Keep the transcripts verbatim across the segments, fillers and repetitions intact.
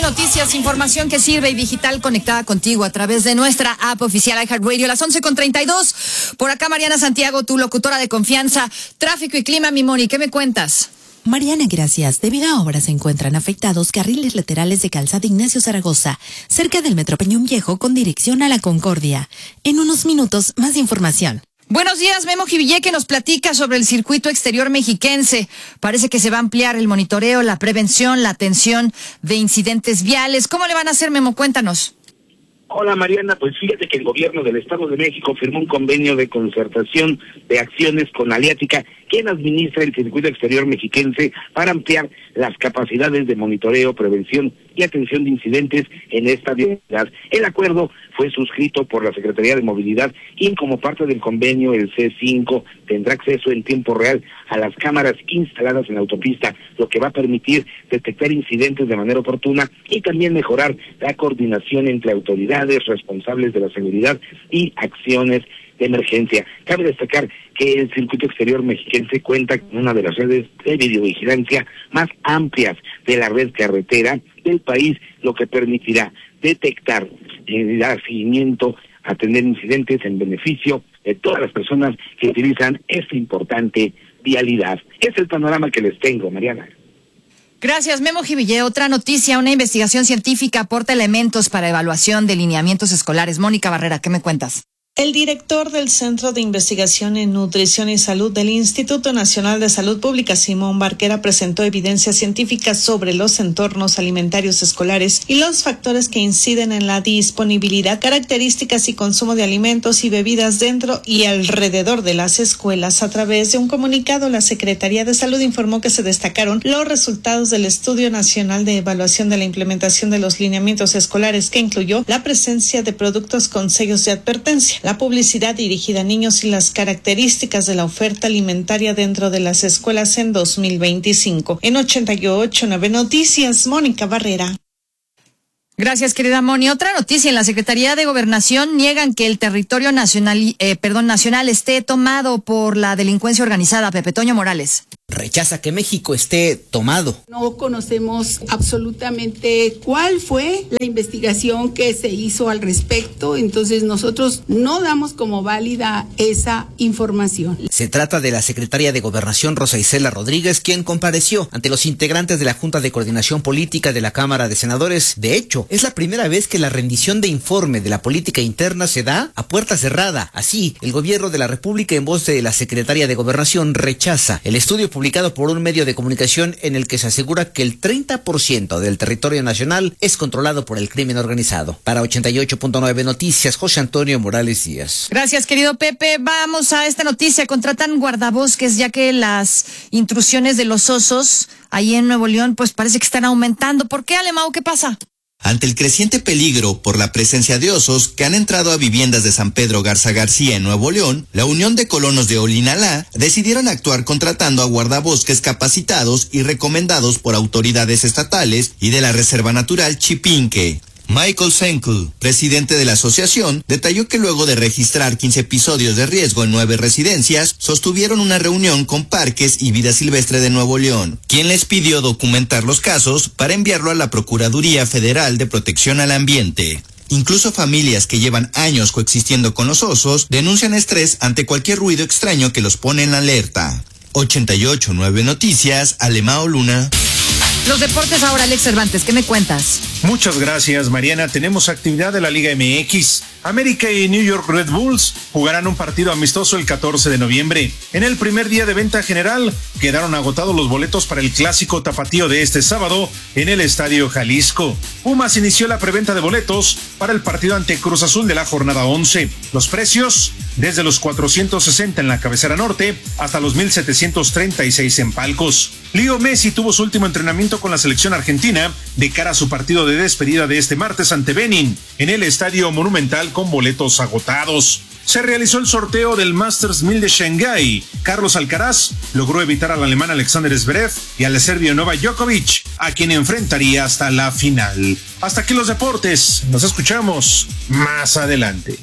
noticias, información que sirve y digital conectada contigo a través de nuestra app oficial iHeartRadio. Las once con treinta y dos. Por acá Mariana Santiago, tu locutora de confianza. Tráfico y clima, mi Moni, ¿qué me cuentas? Mariana, gracias. Debido a obras se encuentran afectados carriles laterales de Calzada Ignacio Zaragoza, cerca del Metro Peñón Viejo con dirección a La Concordia. En unos minutos, más información. Buenos días, Memo Jivillé, que nos platica sobre el circuito exterior mexiquense. Parece que se va a ampliar el monitoreo, la prevención, la atención de incidentes viales. ¿Cómo le van a hacer, Memo? Cuéntanos. Hola Mariana, pues fíjate que el gobierno del Estado de México firmó un convenio de concertación de acciones con Aliática, quien administra el circuito exterior mexiquense, para ampliar las capacidades de monitoreo, prevención y atención de incidentes en esta vialidad. El acuerdo fue suscrito por la Secretaría de Movilidad y como parte del convenio el C cinco tendrá acceso en tiempo real a las cámaras instaladas en la autopista, lo que va a permitir detectar incidentes de manera oportuna y también mejorar la coordinación entre autoridades responsables de la seguridad y acciones de emergencia. Cabe destacar que el circuito exterior mexiquense cuenta con una de las redes de videovigilancia más amplias de la red carretera del país, lo que permitirá detectar, eh, dar seguimiento, atender incidentes en beneficio de todas las personas que utilizan esta importante vialidad. Es el panorama que les tengo, Mariana. Gracias, Memo Jivillé. Otra noticia, una investigación científica aporta elementos para evaluación de lineamientos escolares. Mónica Barrera, ¿qué me cuentas? El director del Centro de Investigación en Nutrición y Salud del Instituto Nacional de Salud Pública, Simón Barquera, presentó evidencia científica sobre los entornos alimentarios escolares y los factores que inciden en la disponibilidad, características y consumo de alimentos y bebidas dentro y alrededor de las escuelas. A través de un comunicado, la Secretaría de Salud informó que se destacaron los resultados del Estudio Nacional de Evaluación de la Implementación de los Lineamientos Escolares, que incluyó la presencia de productos con sellos de advertencia, la publicidad dirigida a niños y las características de la oferta alimentaria dentro de las escuelas en dos mil veinticinco. En ochenta y ocho punto nueve Noticias, Mónica Barrera. Gracias, querida Moni. Otra noticia: en la Secretaría de Gobernación niegan que el territorio nacional, eh, perdón, nacional esté tomado por la delincuencia organizada. Pepe Toño Morales. Rechaza que México esté tomado. No conocemos absolutamente cuál fue la investigación que se hizo al respecto, entonces nosotros no damos como válida esa información. Se trata de la secretaria de Gobernación, Rosa Isela Rodríguez, quien compareció ante los integrantes de la Junta de Coordinación Política de la Cámara de Senadores. De hecho, es la primera vez que la rendición de informe de la política interna se da a puerta cerrada. Así, el gobierno de la República, en voz de la secretaria de Gobernación, rechaza el estudio publicado por un medio de comunicación en el que se asegura que el treinta por ciento del territorio nacional es controlado por el crimen organizado. Para ochenta y ocho punto nueve Noticias, José Antonio Morales Díaz. Gracias, querido Pepe. Vamos a esta noticia. Contratan guardabosques ya que las intrusiones de los osos ahí en Nuevo León pues parece que están aumentando. ¿Por qué, Alemão? ¿Qué pasa? Ante el creciente peligro por la presencia de osos que han entrado a viviendas de San Pedro Garza García en Nuevo León, la Unión de Colonos de Olinalá decidieron actuar contratando a guardabosques capacitados y recomendados por autoridades estatales y de la Reserva Natural Chipinque. Michael Senkel, presidente de la asociación, detalló que luego de registrar quince episodios de riesgo en nueve residencias, sostuvieron una reunión con Parques y Vida Silvestre de Nuevo León, quien les pidió documentar los casos para enviarlo a la Procuraduría Federal de Protección al Ambiente. Incluso familias que llevan años coexistiendo con los osos denuncian estrés ante cualquier ruido extraño que los pone en alerta. ochenta y ocho punto nueve Noticias, Alemão Luna. Los deportes ahora, Alex Cervantes, ¿qué me cuentas? Muchas gracias, Mariana. Tenemos actividad de la Liga M X. América y New York Red Bulls jugarán un partido amistoso el catorce de noviembre. En el primer día de venta general, quedaron agotados los boletos para el clásico tapatío de este sábado en el Estadio Jalisco. Pumas inició la preventa de boletos para el partido ante Cruz Azul de la jornada once. Los precios, desde los cuatrocientos sesenta en la cabecera norte hasta los mil setecientos treinta y seis en palcos. Leo Messi tuvo su último entrenamiento con la selección argentina de cara a su partido de despedida de este martes ante Benin en el Estadio Monumental con boletos agotados. Se realizó el sorteo del Masters mil de Shanghái. Carlos Alcaraz logró evitar al alemán Alexander Zverev y al serbio Novak Djokovic, a quien enfrentaría hasta la final. Hasta aquí los deportes. Nos escuchamos más adelante.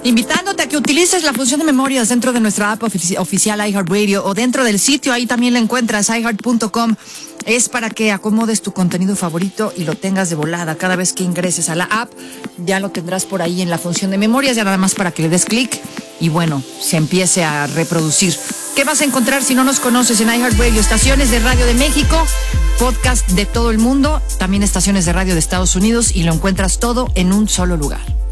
invitándote a que utilices la función de memorias dentro de nuestra app ofici- oficial iHeartRadio o dentro del sitio, ahí también la encuentras, i heart punto com. Es para que acomodes tu contenido favorito y lo tengas de volada. Cada vez que ingreses a la app, ya lo tendrás por ahí en la función de memorias, ya nada más para que le des clic y bueno, se empiece a reproducir. ¿Qué vas a encontrar si no nos conoces en iHeartRadio? Estaciones de radio de México, podcast de todo el mundo, también estaciones de radio de Estados Unidos, y lo encuentras todo en un solo lugar.